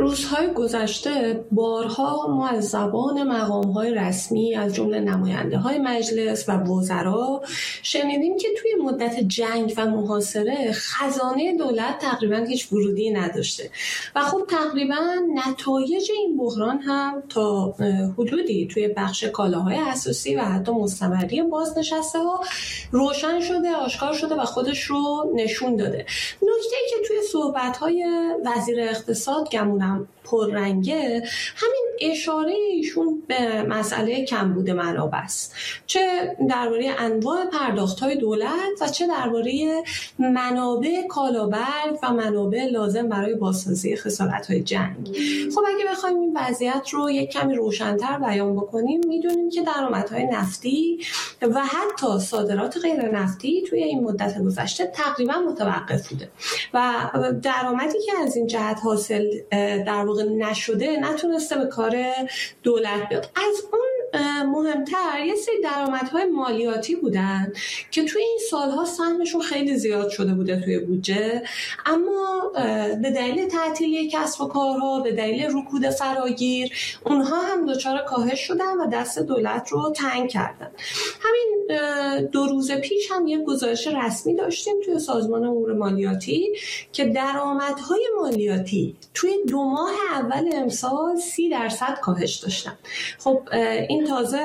روزهای گذشته بارها ما از زبان مقام‌های رسمی از جمله نماینده‌های مجلس و وزرا شنیدیم که توی مدت جنگ و محاصره خزانه دولت تقریباً هیچ ورودی نداشته و خب تقریباً نتایج این بحران هم تا حدودی توی بخش کالاهای اساسی و حتی مستمری بازنشسته‌ها روشن شده، آشکار شده و خودش رو نشون داده. نکته‌ای که توی صحبت‌های وزیر اقتصاد گمونم پررنگه همین اشاره ایشون به مسئله کمبود منابع است، چه درباره انواع پرداخت‌های دولت و چه درباره منابع کالابلک و منابع لازم برای بازسازی خسارت‌های جنگ. خب اگه بخوایم این وضعیت رو یک کمی روشن‌تر بیان بکنیم می‌دونیم که درآمدهای نفتی و حتی صادرات غیر نفتی توی این مدت گذشته تقریبا متوقف بوده و درآمدی که از این جهت حاصل در واقع نشده نتونسته به کار دولت بیاد. از اون مهمتر یه سری درآمدهای مالیاتی بودن که توی این سالها سهمشون خیلی زیاد شده بوده توی بودجه، اما به دلیل تعطیلی کسب و کارها، به دلیل رکود فراگیر، اونها هم دچار کاهش شدن و دست دولت رو تنگ کردن. همین 2 روز پیش هم یک گزارش رسمی داشتیم توی سازمان امور مالیاتی که درآمدهای مالیاتی توی 2 ماه اول امسال 30% کاهش داشتن. خب این تازه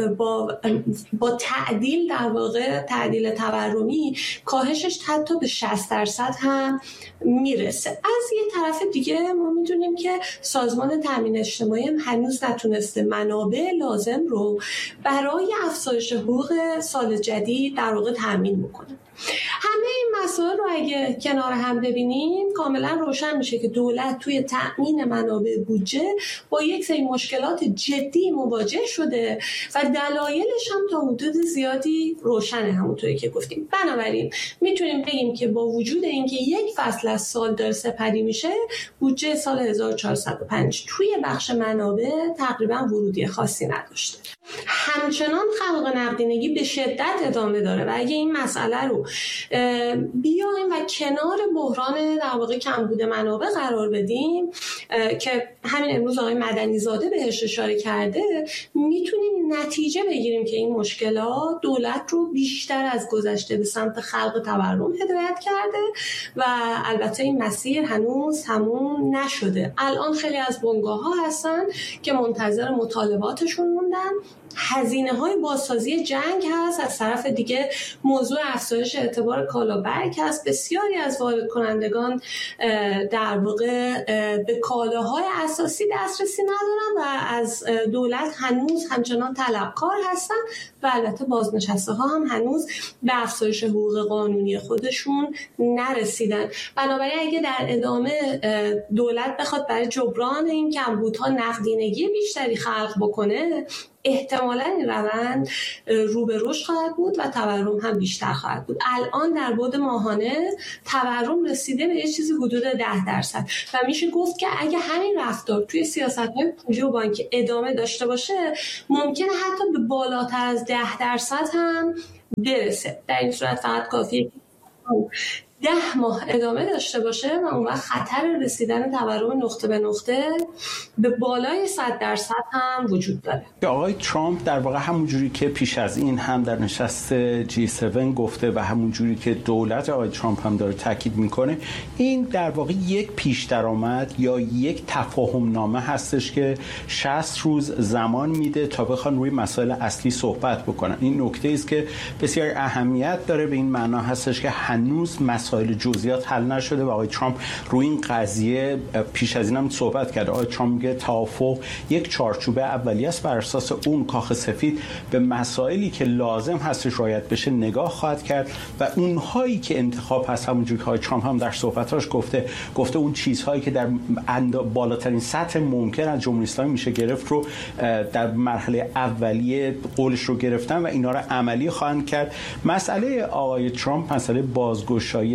با تعدیل در واقع تعدیل تورمی کاهشش حتی به 60% هم میرسه. از یه طرف دیگه ما میدونیم که سازمان تامین اجتماعی هنوز نتونسته منابع لازم رو برای افزایش حقوق سال جدید در واقع تامین بکنه. همه این مسائل رو اگه کنار هم ببینیم کاملا روشن میشه که دولت توی تأمین منابع بودجه با یک سری مشکلات جدی مواجه شده و دلایلش هم تا حدود زیادی روشنه، همونطوری که گفتیم. بنابراین میتونیم بگیم که با وجود اینکه یک فصل از سال داره سپری میشه، بودجه سال 1405 توی بخش منابع تقریبا ورودی خاصی نداشته. همچنان خلق نقدینگی به شدت ادامه داره و اگه این مسئله رو بیایم و کنار بحران در واقع کمبود منابع قرار بدیم که همین امروز آقای مدنی زاده بهش اشاره کرده، میتونیم نتیجه بگیریم که این مشکلات دولت رو بیشتر از گذشته به سمت خلق تورم هدایت کرده و البته این مسیر هنوز تموم نشده. الان خیلی از بنگاه‌ها هستن که منتظر مطالباتشون موندن. هزینه‌های بازسازی جنگ هست، از طرف دیگه موضوع افزایش اعتبار کالابلک هست. بسیاری از وارد کنندگان در واقع به کالاهای اساسی دسترسی ندارن و از دولت هنوز همچنان طلبکار هستن و البته بازنشسته ها هم هنوز به افزایش حقوق قانونی خودشون نرسیدن. بنابراین اگه در ادامه دولت بخواد برای جبران این کمبودها نقدینگی بیشتری خلق بکنه، احتمالاً این روند رو به رشد خواهد بود و تورم هم بیشتر خواهد بود. الان در بعد ماهانه تورم رسیده به یه چیزی حدود 10% و میشه گفت که اگه همین رفتار توی سیاست‌های پولی و بانکی ادامه داشته باشه، ممکنه حتی به بالاتر از 10% هم برسه. در این صورت فقط کافیه 10 ماه ادامه داشته باشه و اون وقت خطر رسیدن تورم نقطه به نقطه به بالای 100% هم وجود داره. آقای ترامپ در واقع همونجوری که پیش از این هم در نشست G7 گفته و همونجوری که دولت آقای ترامپ هم داره تاکید میکنه، این در واقع یک پیش درآمد یا یک تفاهم نامه هستش که 60 روز زمان میده تا بخوان روی مسائل اصلی صحبت بکنن. این نکته است که بسیار اهمیت داره، به این معنا هستش که هنوز مسائل جزئیات حل نشده و آقای ترامپ روی این قضیه پیش از این هم صحبت کرده. آقای ترامپ میگه توافق یک چارچوب اولیه است، بر اساس اون کاخ سفید به مسائلی که لازم هستش رعایت بشه نگاه خواهد کرد و اونهایی که انتخاب هست، همونجوری که آقای ترامپ هم در صحبتاش گفته اون چیزهایی که در بالاترین سطح ممکن از جمهوری اسلامی میشه گرفت رو در مرحله اولیه قولش رو گرفتن و اینا رو عملی خواهند کرد. مسئله آقای ترامپ مسئله بازگشایی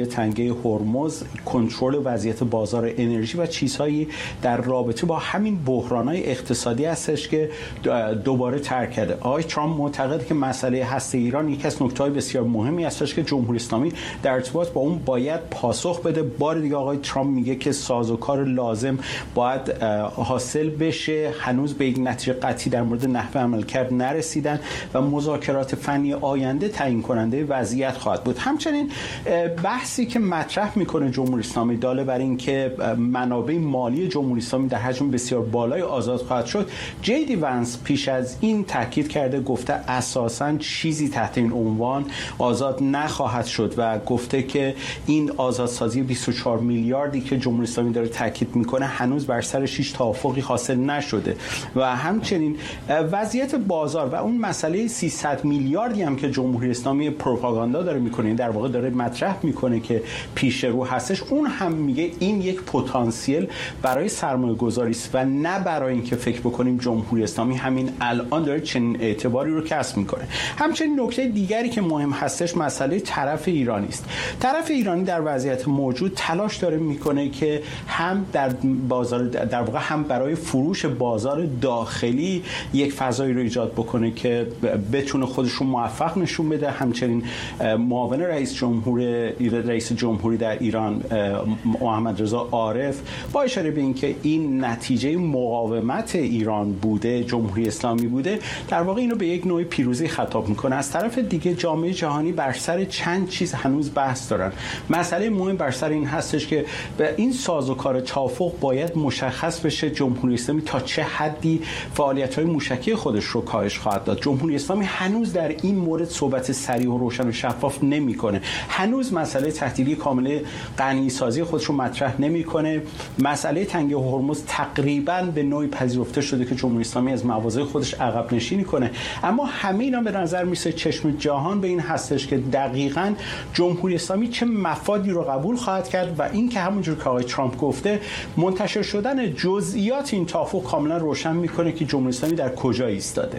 تنگه هرمز، کنترل وضعیت بازار انرژی و چیزهایی در رابطه با همین بحران‌های اقتصادی هستش که دوباره طرح کرده. آقای ترامپ معتقده که مسئله هسته ایران یکی از نکته‌های بسیار مهمی هستش که جمهوری اسلامی در ارتباط با اون باید پاسخ بده. بار دیگه آقای ترامپ میگه که سازوکار لازم باید حاصل بشه. هنوز به یک نتیجه قطعی در مورد نحوه عملکرد نرسیدن و مذاکرات فنی آینده تعیین کننده وضعیت خواهد بود. همچنین بحثی که مطرح میکنه جمهوری اسلامی داله بر این که منابع مالی جمهوری اسلامی در حجم بسیار بالای آزاد خواهد شد. جی دی ونس پیش از این تاکید کرده، گفته اساساً چیزی تحت این عنوان آزاد نخواهد شد و گفته که این آزادسازی 24 میلیاردی که جمهوری اسلامی داره تاکید میکنه هنوز بر سرش هیچ توافقی حاصل نشده و همچنین وضعیت بازار و اون مسئله 300 میلیاردی هم که جمهوری اسلامی پروپاگاندا داره میکنه، در واقع داره مطرح میکنه که پیش رو هستش، اون هم میگه این یک پتانسیل برای سرمایه گذاری است و نه برای اینکه فکر بکنیم جمهوری اسلامی همین الان داره چنین اعتباری رو کسب میکنه. همچنین نکته دیگری که مهم هستش مسئله طرف ایرانی است. طرف ایرانی در وضعیت موجود تلاش داره میکنه که هم در بازار، در واقع هم برای فروش بازار داخلی یک فضایی رو ایجاد بکنه که بتونه خودش رو موفق نشون بده. همچنین معاون رئیس جمهوری در ایران محمد رضا عارف با اشاره به اینکه این نتیجه مقاومت ایران بوده، جمهوری اسلامی بوده، در واقع اینو به یک نوع پیروزی خطاب میکنه. از طرف دیگه جامعه جهانی بر سر چند چیز هنوز بحث دارن. مسئله مهم بر سر این هستش که به این سازوکار توافق باید مشخص بشه جمهوری اسلامی تا چه حدی فعالیت‌های موشکی خودش رو کاهش خواهد داد. جمهوری اسلامی هنوز در این مورد صحبت صریح و روشن و شفاف نمی‌کنه. هنوز مسئله تهدیدی کامل غنی‌سازی خودش رو مطرح نمی‌کنه. مسئله تنگه هرمز تقریباً به نوعی پذیرفته شده که جمهوری اسلامی از مواضع خودش عقب نشینی کنه. اما همه اینا به نظر میسه چشم جهان به این هستش که دقیقاً جمهوری اسلامی چه مفادی رو قبول خواهد کرد و این که همونجور که آقای ترامپ گفته منتشر شدن جزئیات این توافق کاملا روشن میکنه که جمهوری اسلامی در کجا ایستاده.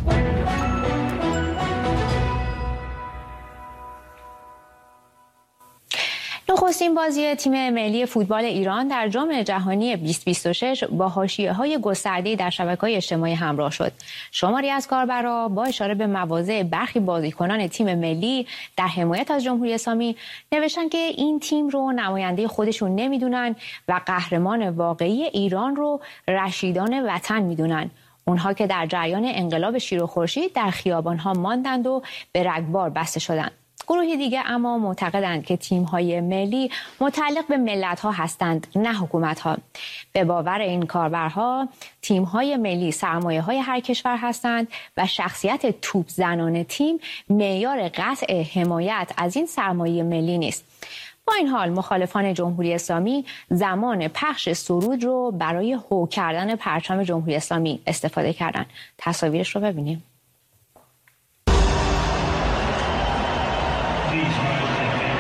نخستین بازی تیم ملی فوتبال ایران در جام جهانی 2026 با حاشیه‌های گسترده‌ای در شبکه‌های اجتماعی همراه شد. شماری از کاربرا با اشاره به مواضع برخی بازیکنان تیم ملی در حمایت از جمهوری اسلامی نوشتن که این تیم رو نماینده خودشون نمیدونن و قهرمان واقعی ایران رو رشیدان وطن میدونن. اونها که در جریان انقلاب شیر و خورشید در خیابان‌ها ماندند و به رگبار بسته شدند. گروهی دیگه اما معتقدند که تیم‌های ملی متعلق به ملت‌ها هستند نه حکومت‌ها. به باور این کاربرها تیم‌های ملی سرمایه‌های هر کشور هستند و شخصیت توپ زنان تیم معیار قطع حمایت از این سرمایه ملی نیست. با این حال مخالفان جمهوری اسلامی زمان پخش سرود رو برای هو کردن پرچم جمهوری اسلامی استفاده کردند. تصاویرش رو ببینیم.